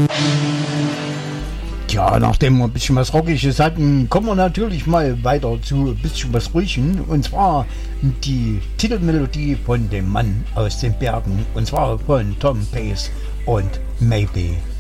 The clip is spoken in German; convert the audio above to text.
Tja, nachdem wir ein bisschen was Rockiges hatten, kommen wir natürlich mal weiter zu ein bisschen was Ruhigen. Und zwar die Titelmelodie von dem Mann aus den Bergen. Und zwar von Tom Pace und Maybe.